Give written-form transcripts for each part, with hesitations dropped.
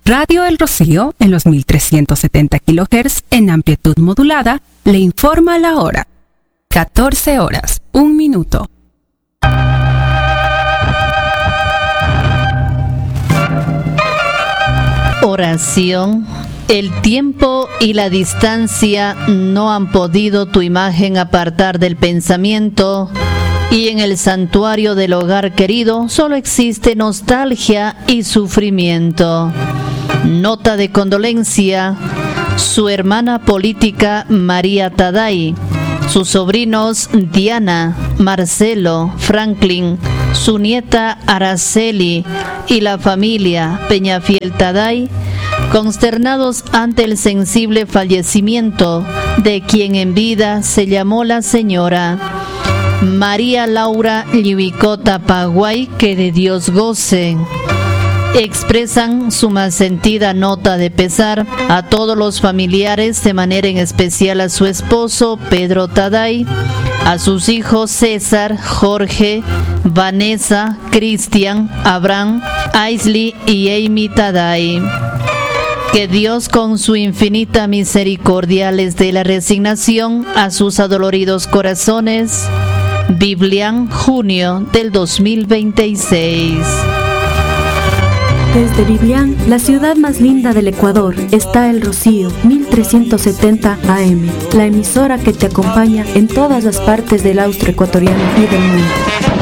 Radio El Rocío, en los 1370 kHz en amplitud modulada, le informa la hora. 14 horas, 1 minuto. Oración. El tiempo y la distancia no han podido tu imagen apartar del pensamiento, y en el santuario del hogar querido solo existe nostalgia y sufrimiento. Nota de condolencia: su hermana política María Taday, sus sobrinos Diana, Marcelo, Franklin, su nieta Araceli y la familia Peñafiel Taday, consternados ante el sensible fallecimiento de quien en vida se llamó la señora María Laura Llibicota Paguay, que de Dios goce. Expresan su más sentida nota de pesar a todos los familiares, de manera en especial a su esposo Pedro Taday, a sus hijos César, Jorge, Vanessa, Cristian, Abraham, Aisley y Amy Taday. Que Dios con su infinita misericordia les dé la resignación a sus adoloridos corazones. Biblian, junio del 2026. Desde Biblian, la ciudad más linda del Ecuador, está El Rocío, 1370 AM, la emisora que te acompaña en todas las partes del austroecuatoriano y del mundo.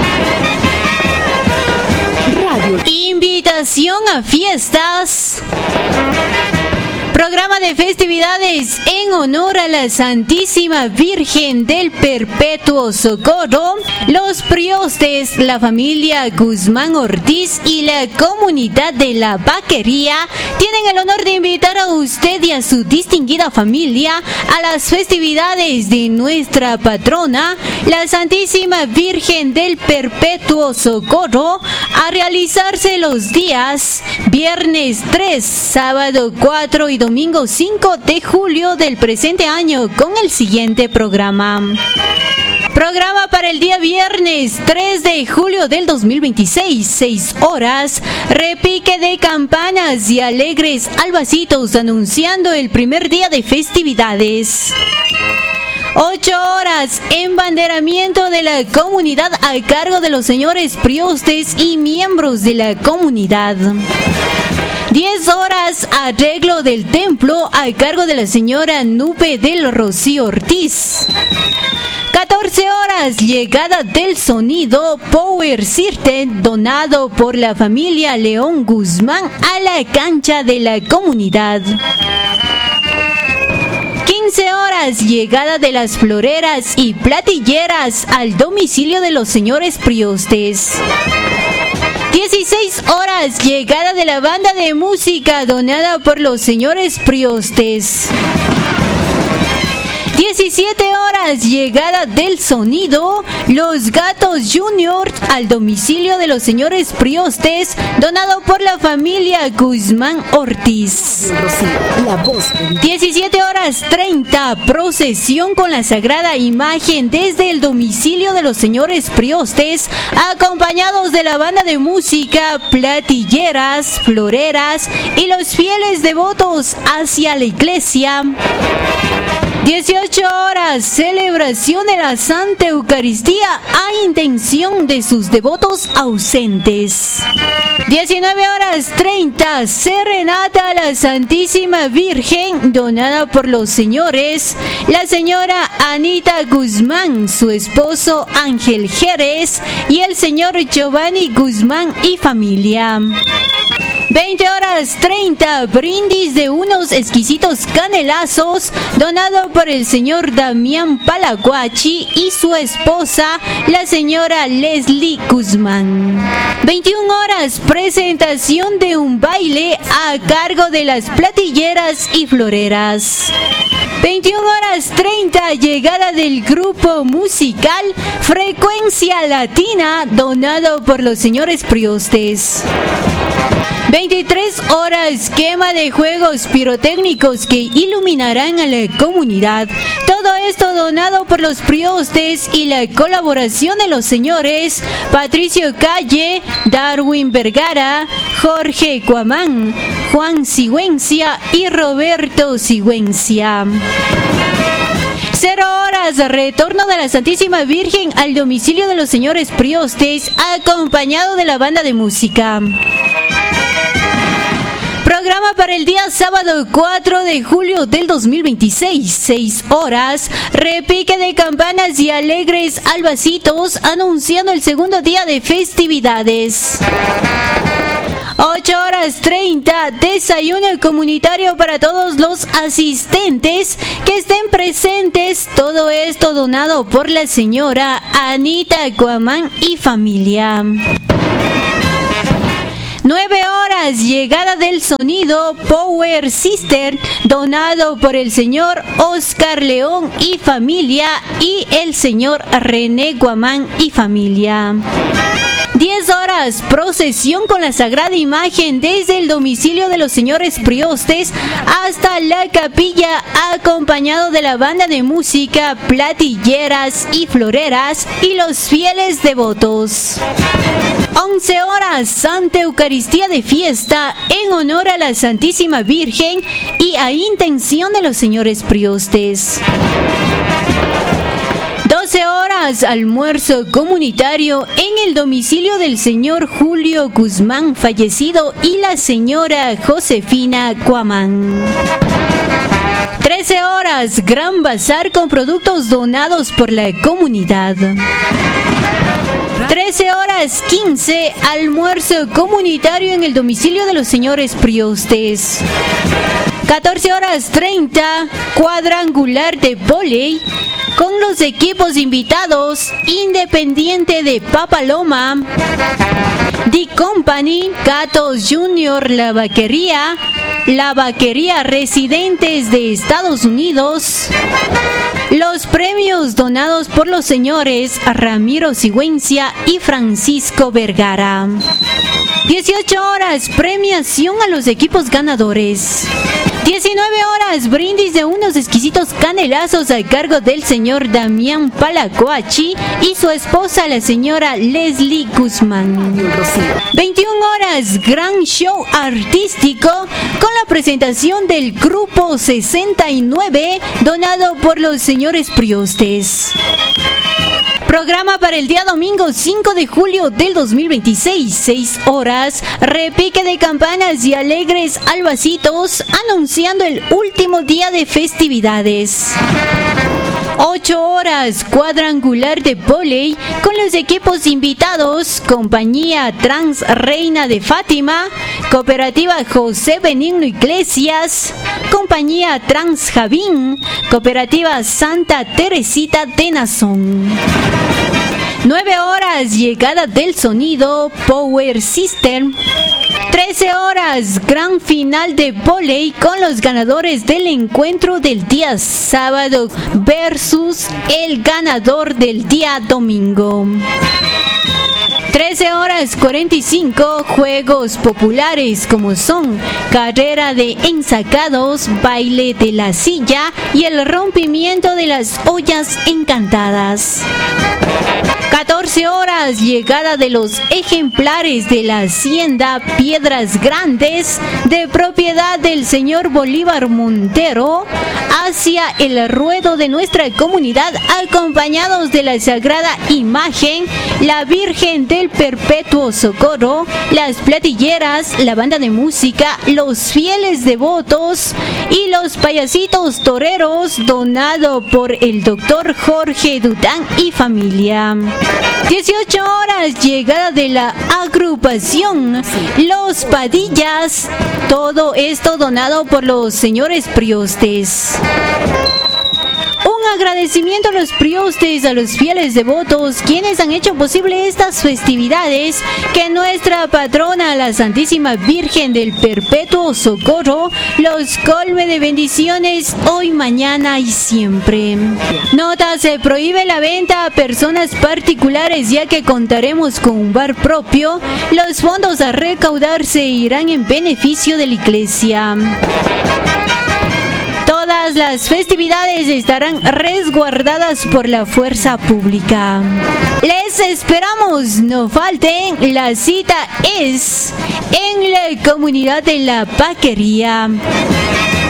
Radio. Invitación a fiestas. Programa de festividades en honor a la Santísima Virgen del Perpetuo Socorro. Los priostes, la familia Guzmán Ortiz y la comunidad de la Vaquería tienen el honor de invitar a usted y a su distinguida familia a las festividades de nuestra patrona, la Santísima Virgen del Perpetuo Socorro, a realizarse los días viernes 3, sábado 4 y domingo 5 de julio del presente año, con el siguiente programa. Programa para el día viernes 3 de julio del 2026, 6 horas, repique de campanas y alegres albacitos anunciando el primer día de festividades. 8 horas, embanderamiento de la comunidad a cargo de los señores priostes y miembros de la comunidad. 10 horas, arreglo del templo a cargo de la señora Nupe del Rocío Ortiz. 14 horas, llegada del sonido Power System donado por la familia León Guzmán a la cancha de la comunidad. 15 horas, llegada de las floreras y platilleras al domicilio de los señores priostes. 16 horas, llegada de la banda de música donada por los señores priostes. 17 horas, llegada del sonido Los Gatos Junior al domicilio de los señores priostes, donado por la familia Guzmán Ortiz. 17 horas 30, procesión con la sagrada imagen desde el domicilio de los señores priostes, acompañados de la banda de música, platilleras, floreras y los fieles devotos hacia la iglesia. 18 horas, celebración de la Santa Eucaristía a intención de sus devotos ausentes. 19 horas 30, serenata a la Santísima Virgen donada por los señores, la señora Anita Guzmán, su esposo Ángel Jerez y el señor Giovanni Guzmán y familia. 20 horas 30, brindis de unos exquisitos canelazos donado por el señor Damián Palaguachi y su esposa, la señora Leslie Guzmán. 21 horas, presentación de un baile a cargo de las platilleras y floreras. 21 horas 30, llegada del grupo musical Frecuencia Latina donado por los señores priostes. 23 horas, quema de juegos pirotécnicos que iluminarán a la comunidad. Todo esto donado por los priostes y la colaboración de los señores Patricio Calle, Darwin Vergara, Jorge Cuamán, Juan Sigüencia y Roberto Sigüencia. 0 horas, retorno de la Santísima Virgen al domicilio de los señores priostes, acompañado de la banda de música. Programa para el día sábado 4 de julio del 2026, 6 horas, repique de campanas y alegres albacitos anunciando el segundo día de festividades. 8 horas 30, desayuno comunitario para todos los asistentes que estén presentes. Todo esto donado por la señora Anita Cuamán y familia. 9 horas, llegada del sonido Power Sister, donado por el señor Oscar León y familia y el señor René Guamán y familia. 10 horas, procesión con la Sagrada Imagen desde el domicilio de los señores priostes hasta la capilla, acompañado de la banda de música, platilleras y floreras y los fieles devotos. 11 horas, Santa Eucaristía de fiesta en honor a la Santísima Virgen y a intención de los señores priostes. 12 horas, almuerzo comunitario en el domicilio del señor Julio Guzmán fallecido y la señora Josefina Cuamán. 13 horas, gran bazar con productos donados por la comunidad. 13 horas 15, almuerzo comunitario en el domicilio de los señores priostes. 14 horas 30, cuadrangular de vóley con los equipos invitados: Independiente de Papaloma, The Company, Gatos Junior, La Vaquería Residentes de Estados Unidos. Los premios donados por los señores Ramiro Sigüencia y Francisco Vergara. 18 horas, premiación a los equipos ganadores. 19 horas, brindis de unos exquisitos canelazos a cargo del señor Damián Palacoachi y su esposa, la señora Leslie Guzmán. 21 horas, gran show artístico con la presentación del Grupo 69, donado por los señores priostes. Programa para el día domingo 5 de julio del 2026, 6 horas, repique de campanas y alegres albacitos anunciando el último día de festividades. 8 horas, cuadrangular de vóley con los equipos invitados: Compañía Trans Reina de Fátima, Cooperativa José Benigno Iglesias, Compañía Trans Javín, Cooperativa Santa Teresita de Nazón. 9 horas, llegada del sonido Power System. 13 horas, gran final de vóley con los ganadores del encuentro del día sábado versus el ganador del día domingo. 13 horas 45, juegos populares como son carrera de ensacados, baile de la silla y el rompimiento de las ollas encantadas. 14 horas, llegada de los ejemplares de la hacienda Piedras Grandes, de propiedad del señor Bolívar Montero, hacia el ruedo de nuestra comunidad, acompañados de la Sagrada Imagen, la Virgen del Perpetuo Socorro, las platilleras, la banda de música, los fieles devotos y los payasitos toreros, donado por el doctor Jorge Dután y familia. 18 horas, llegada de la agrupación Los Padillas, todo esto donado por los señores priostes. 1 agradecimiento a los priostes, a los fieles devotos, quienes han hecho posible estas festividades, que nuestra patrona, la Santísima Virgen del Perpetuo Socorro, los colme de bendiciones hoy, mañana y siempre. Nota: se prohíbe la venta a personas particulares, ya que contaremos con un bar propio. Los fondos a recaudarse irán en beneficio de la iglesia. Todas las festividades estarán resguardadas por la fuerza pública. Les esperamos, no falten. La cita es en la comunidad de La Paquería.